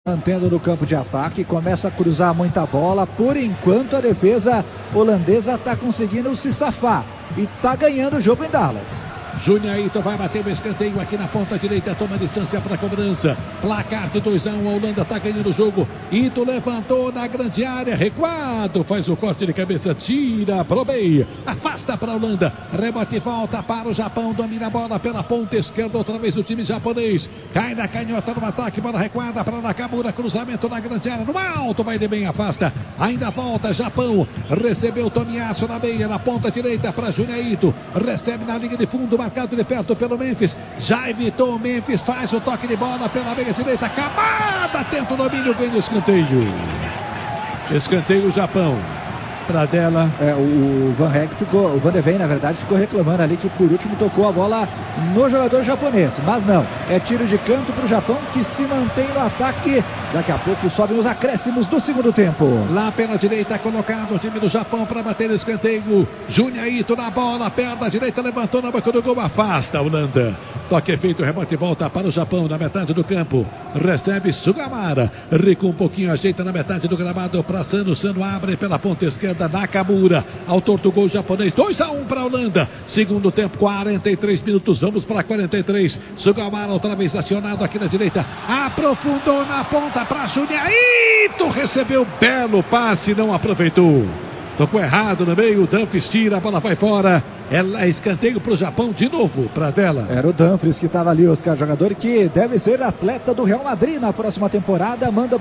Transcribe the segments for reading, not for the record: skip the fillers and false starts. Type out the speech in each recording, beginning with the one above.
Mantendo no campo de ataque, começa a cruzar muita bola. Por enquanto a defesa holandesa está conseguindo se safar e está ganhando o jogo em Dallas. Júnior Ito vai bater o escanteio aqui na ponta direita, toma distância para a cobrança. Placar de 2-1, a Holanda está ganhando o jogo. Ito levantou na grande área, recuado, faz o corte de cabeça, tira pro meio, afasta para a Holanda, rebote e volta para o Japão, domina a bola pela ponta esquerda, outra vez o time japonês, cai na canhota no ataque, bola recuada para Nakamura, cruzamento na grande área, no alto, vai de bem, afasta, ainda volta, Japão, recebeu Tomiasso na meia, na ponta direita para Júnior Ito, recebe na linha de fundo, marcado de perto pelo Memphis, já evitou o Memphis, faz o toque de bola pela meia direita, Kamada tenta o domínio, vem no escanteio. Escanteio Japão. Pra dela. O Van Heg ficou, o Van de Ven, na verdade, ficou reclamando ali que por último tocou a bola no jogador japonês, mas não, é tiro de canto pro Japão que se mantém no ataque. Daqui a pouco sobe nos acréscimos do segundo tempo. Lá pela direita colocado o time do Japão para bater o escanteio. Júnior Ito na bola, perna direita, levantou na boca do gol, afasta a Holanda. Toque feito, rebote e volta para o Japão na metade do campo. Recebe Sugamara, recua um pouquinho, ajeita na metade do gramado para Sano. Sano abre pela ponta esquerda, Nakamura, autor do gol japonês. 2-1 para a Holanda. Segundo tempo, 43 minutos, vamos para 43. Sugamara outra vez acionado aqui na direita, aprofundou na ponta para Júnior Ito, recebeu belo passe, não aproveitou. Tocou errado no meio, o Dumfries tira, a bola vai fora. É escanteio para o Japão de novo, para dela. Era o Dumfries que estava ali, Oscar, jogador que deve ser atleta do Real Madrid na próxima temporada. Manda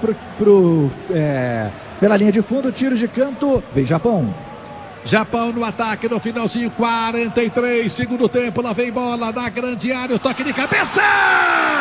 pela linha de fundo, tiro de canto, vem Japão. Japão no ataque no finalzinho, 43, segundo tempo, lá vem bola na grande área, o toque de cabeça!